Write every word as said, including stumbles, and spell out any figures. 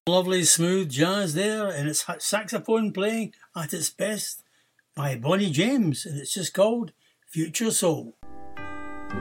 Lovely smooth jazz there, and it's saxophone playing at its best by Bonnie James, and it's just called Future Soul.